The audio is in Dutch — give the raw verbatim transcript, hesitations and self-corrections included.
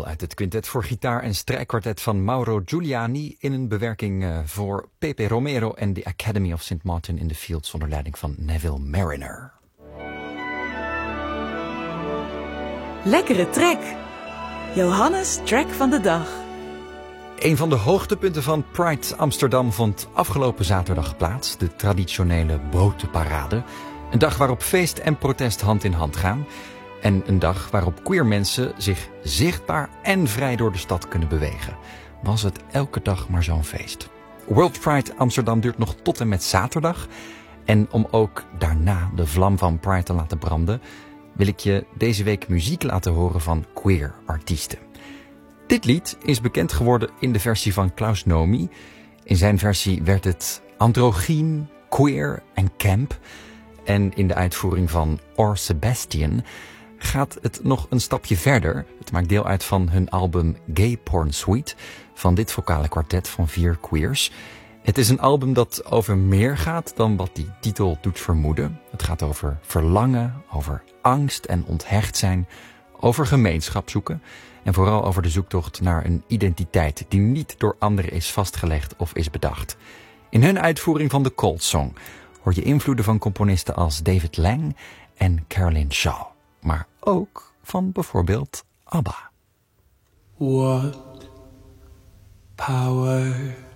deel uit het quintet voor gitaar en strijkkwartet van Mauro Giuliani in een bewerking uh, voor Pepe Romero en de Academy of Saint Martin in the Fields onder leiding van Neville Marriner. Lekkere track. Johannes' track van de dag. Een van de hoogtepunten van Pride Amsterdam vond afgelopen zaterdag plaats. De traditionele botenparade. Een dag waarop feest en protest hand in hand gaan. En een dag waarop queer mensen zich zichtbaar en vrij door de stad kunnen bewegen. Was het elke dag maar zo'n feest. World Pride Amsterdam duurt nog tot en met zaterdag. En om ook daarna de vlam van Pride te laten branden, wil ik je deze week muziek laten horen van queer artiesten. Dit lied is bekend geworden in de versie van Klaus Nomi. In zijn versie werd het androgyn, queer en camp. En in de uitvoering van Or Sebastian gaat het nog een stapje verder. Het maakt deel uit van hun album Gay Porn Suite van dit vocale kwartet van vier queers. Het is een album dat over meer gaat dan wat die titel doet vermoeden. Het gaat over verlangen, over angst en onthecht zijn, over gemeenschap zoeken en vooral over de zoektocht naar een identiteit die niet door anderen is vastgelegd of is bedacht. In hun uitvoering van de Cold Song hoor je invloeden van componisten als David Lang en Caroline Shaw, maar ook van bijvoorbeeld ABBA. What power